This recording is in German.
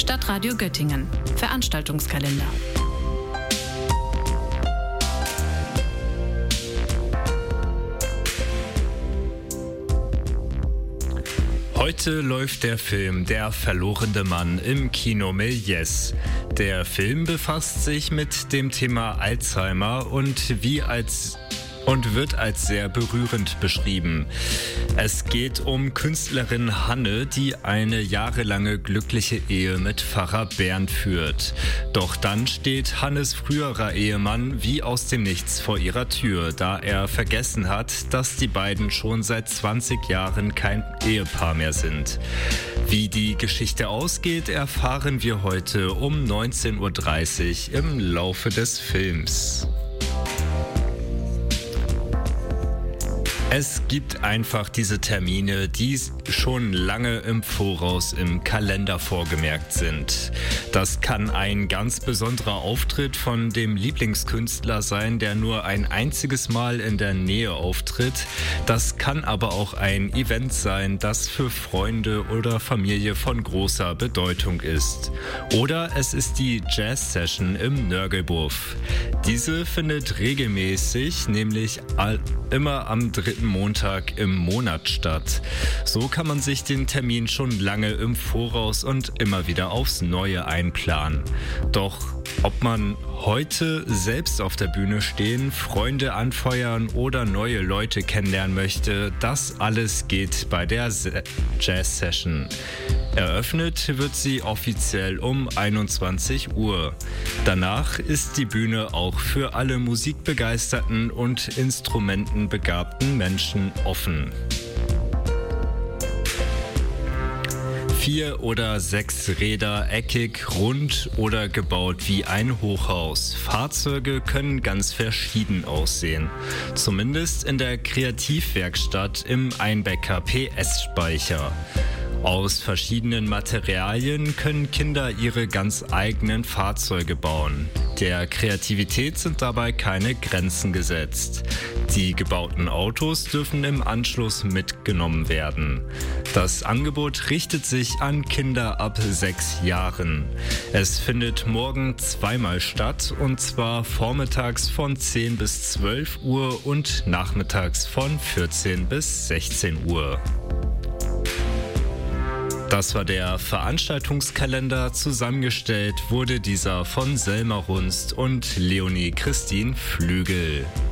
Stadtradio Göttingen. Veranstaltungskalender. Heute läuft der Film Der verlorene Mann im Kino Méliès. Der Film befasst sich mit dem Thema Alzheimer und wird als sehr berührend beschrieben. Es geht um Künstlerin Hanne, die eine jahrelange glückliche Ehe mit Pfarrer Bernd führt. Doch dann steht Hannes früherer Ehemann wie aus dem Nichts vor ihrer Tür, da er vergessen hat, dass die beiden schon seit 20 Jahren kein Ehepaar mehr sind. Wie die Geschichte ausgeht, erfahren wir heute um 19:30 Uhr im Laufe des Films. Es gibt einfach diese Termine, die schon lange im Voraus im Kalender vorgemerkt sind. Das kann ein ganz besonderer Auftritt von dem Lieblingskünstler sein, der nur ein einziges Mal in der Nähe auftritt. Das kann aber auch ein Event sein, das für Freunde oder Familie von großer Bedeutung ist. Oder es ist die Jazz-Session im Nörgelbuff. Diese findet regelmäßig, nämlich immer am 3. Montag im Monat statt. So kann man sich den Termin schon lange im Voraus und immer wieder aufs Neue einplanen. Doch ob man heute selbst auf der Bühne stehen, Freunde anfeuern oder neue Leute kennenlernen möchte, das alles geht bei der Jazz-Session. Eröffnet wird sie offiziell um 21 Uhr. Danach ist die Bühne auch für alle musikbegeisterten und instrumentenbegabten Menschen offen. 4 oder 6 Räder, eckig, rund oder gebaut wie ein Hochhaus. Fahrzeuge können ganz verschieden aussehen. Zumindest in der Kreativwerkstatt im Einbecker PS-Speicher. Aus verschiedenen Materialien können Kinder ihre ganz eigenen Fahrzeuge bauen. Der Kreativität sind dabei keine Grenzen gesetzt. Die gebauten Autos dürfen im Anschluss mitgenommen werden. Das Angebot richtet sich an Kinder ab 6 Jahren. Es findet morgen zweimal statt, und zwar vormittags von 10 bis 12 Uhr und nachmittags von 14 bis 16 Uhr. Das war der Veranstaltungskalender. Zusammengestellt wurde dieser von Selma Runst und Leonie Christine Flügel.